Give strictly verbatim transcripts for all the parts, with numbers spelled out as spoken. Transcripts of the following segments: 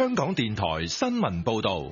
香港電台新聞報道。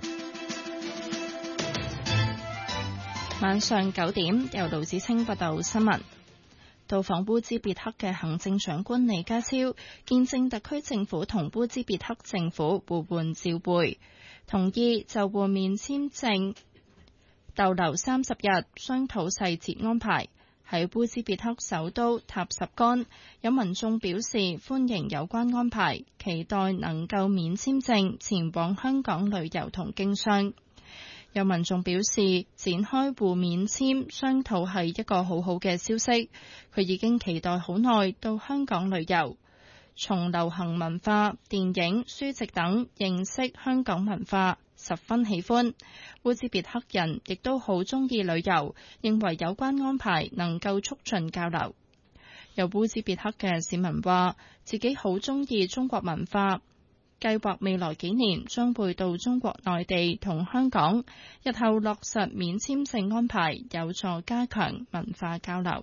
晚上九點，由盧子清報道新聞。到訪烏茲別克嘅行政長官李家超見證特區政府同烏茲別克政府互換照會，同意就會面簽證逗留三十日，商討細節安排。喺烏茲別克首都塔什干，有民眾表示歡迎有關安排，期待能夠免簽證前往香港旅遊同經商。有民眾表示，展開互免簽商討係一個好好嘅消息，佢已經期待好耐到香港旅遊，從流行文化、電影、書籍等認識香港文化，十分喜歡。烏茲別克人亦都好鍾意旅遊，認為有關安排能夠促進交流。有烏茲別克嘅市民話，自己好鍾意中國文化，計劃未來幾年將會到中國內地同香港，日後落實免簽證安排，有助加強文化交流。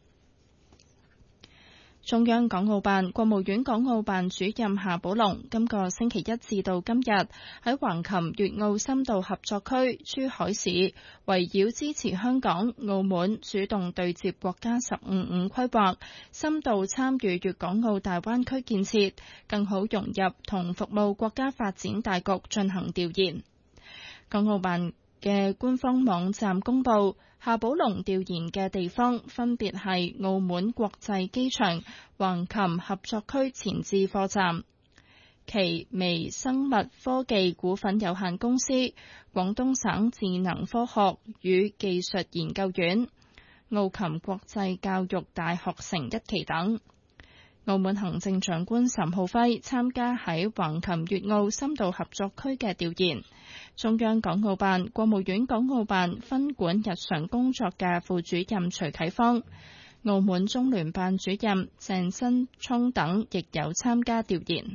中央港澳辦、國務院港澳辦主任夏寶龍今個星期一至到今日喺橫琴粵澳深度合作區珠海市，圍繞支持香港、澳門主動對接國家十五五規劃，深度參與粵港澳大灣區建設，更好融入同服務國家發展大局進行調研。港澳辦嘅官方網站公佈，夏寶龍調研嘅地方分別係澳門國際機場、橫琴合作區前置貨站、奇微生物科技股份有限公司、廣東省智能科學與技術研究院、澳琴國際教育大學城一期等。澳門行政長官岑浩輝參加喺橫琴粵澳深度合作區嘅調研。中央港澳辦、國務院港澳辦分管日常工作嘅副主任徐啟芳、澳門中聯辦主任鄭新聰等亦有參加調研。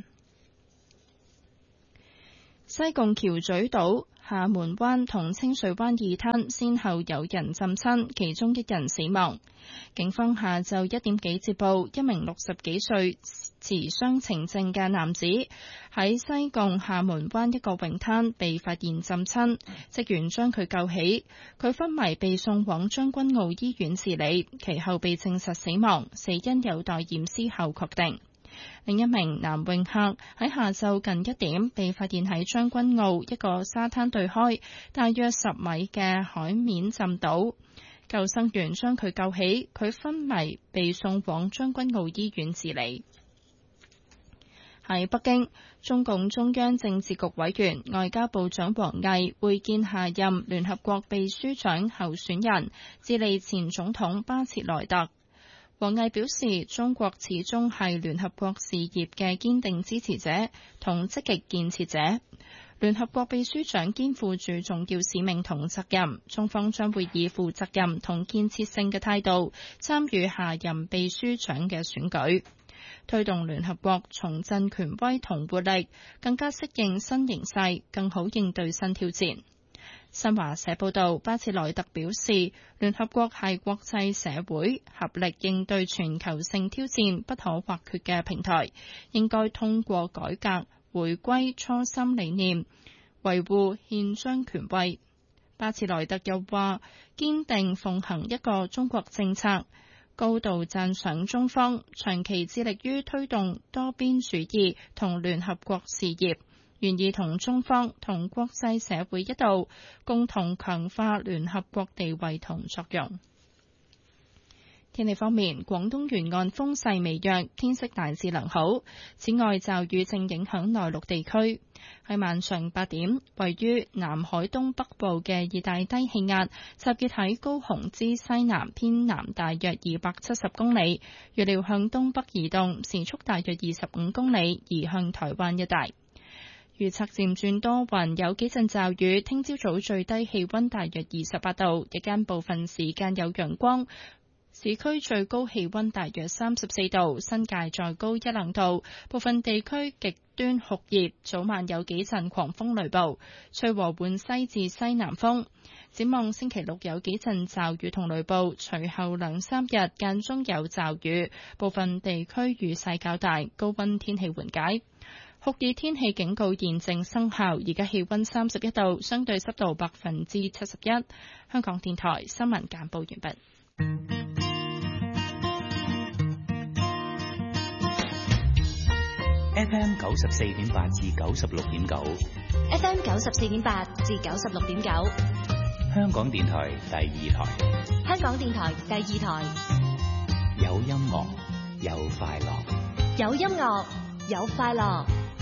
西貢橋咀島、廈門灣同清水灣二灘先後有人浸親，其中一人死亡。警方下晝一點幾接報，一名六十幾歲持雙程證嘅男子喺西貢廈門灣一個泳灘被發現浸親，職員將佢救起，佢昏迷被送往將軍澳醫院治理，其後被證實死亡，死因有待驗屍後確定。另一名男泳客喺下晝近一點被發現喺將軍澳一個沙灘對開大約十米嘅海面浸倒，救生員將佢救起，佢昏迷被送往將軍澳醫院治理。喺北京，中共中央政治局委員、外交部長王毅會見下任聯合國秘書長候選人、智利前總統巴切萊特。王毅表示，中國始終係聯合國事業嘅堅定支持者同積極建設者。聯合國秘書長肩負住重要使命同責任，中方將會以負責任同建設性嘅態度參與下任秘書長嘅選舉，推動聯合國重振權威同活力，更加適應新形勢，更好應對新挑戰。新華社報道，巴切萊特表示，聯合國係國際社會合力應對全球性挑戰不可或缺嘅平台，應該通過改革回歸初心理念，維護憲章權威。巴切萊特又話，堅定奉行一個中國政策，高度讚賞中方長期致力於推動多邊主義同聯合國事業，願意同中方同國際社會一道，共同強化聯合國地位同作用。天氣方面，廣東沿岸風勢微弱，天色大致良好。此外，驟雨正影響內陸地區。喺晚上八點，位於南海東北部嘅熱帶低氣壓集結喺高雄之西南偏南大約二百七十公里，預料向東北移動，時速大約二十五公里，移向台灣一帶。預測漸轉多雲，有幾陣驟雨。聽朝早最低氣溫大約二十八度，日間部分時間有陽光。市區最高氣溫大約三十四度，新界再高一兩度。部分地區極端酷熱，早晚有幾陣狂風雷暴，吹和緩西至西南風。展望星期六有幾陣驟雨同雷暴，隨後兩三日間中有驟雨，部分地區雨勢較大，高溫天氣緩解。 酷熱天氣警告現正生效，而家氣溫三十一度，相對濕度百分之七十一。香港電台新聞簡報完畢。 F M 九十四點八至九十六點九 ，F M 九十四點八至九十六點九， 香港電台第二台， 香港電台第二台， 有音樂，有快樂， 有音樂，有快樂。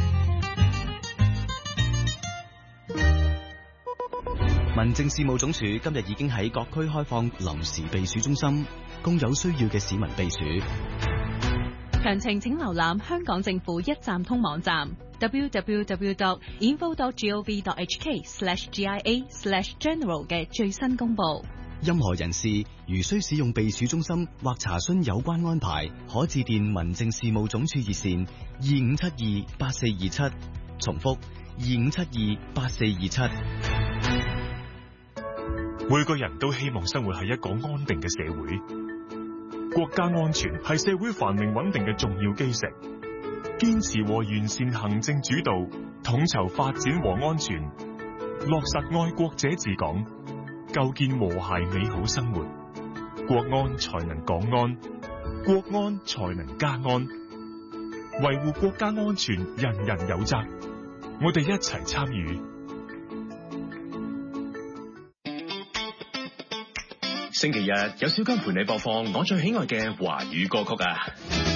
民政事務總署今日已經喺各區開放臨時避暑中心，供有需要嘅市民避暑。 詳情請瀏覽香港政府一站通網站 double-u double-u double-u dot info dot gov dot h k slash g i a slash general 嘅最新公佈。 任何人士如需使用避暑中心或查詢有關安排，可致電民政事務總署熱線二五七二八四二七，重複二五七二八四二七。 每個人都希望生活喺一個安定嘅社會，國家安全係社會繁榮穩定嘅重要基石。堅持和完善行政主導，統籌發展和安全，落實愛國者治港，構建和諧美好生活，國安才能港安，國安才能家安。維護國家安全，人人有責，我哋一齊參與。 星期日有小金陪你播放我最喜愛嘅華語歌曲啊！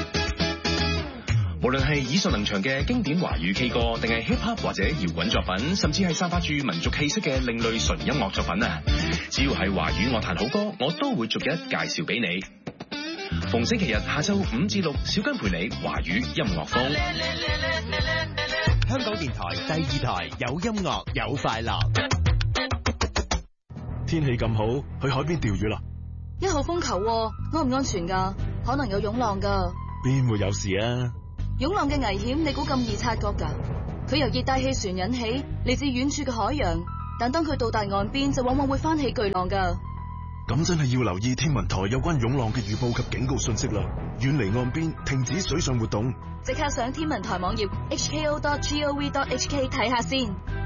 無論係耳熟能詳嘅經典華語 K 歌，定係 hip hop 或者搖滾作品，甚至係散發住民族氣息嘅另類純音樂作品啊！只要係華語樂壇好歌，我都會逐一介紹俾你。逢星期日下晝五至六，小金陪你華語音樂風。 香港電台第二台，有音樂有快樂。 天氣咁好，去海邊釣魚啦！ 一號風球，安唔安全噶？可能有湧浪噶。 邊會有事啊？ 湧浪嘅危險，你估咁易察覺噶？佢由熱帶氣旋引起，嚟自遠處嘅海洋，但當佢到達岸邊，就往往會翻起巨浪噶。 咁真係要留意天文台有關湧浪嘅預報及警告信息啦！遠離岸邊，停止水上活動。 即刻上天文台網頁 h k o dot gov dot h k 睇下先。